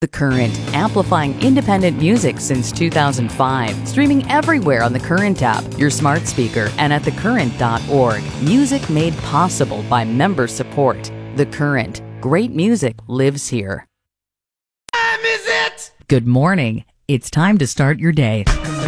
The Current, amplifying independent music since 2005. Streaming everywhere on the Current app, your smart speaker, and at thecurrent.org. Music made possible by member support. The Current. Great music lives here. Time is it? Good morning. It's time to start your day.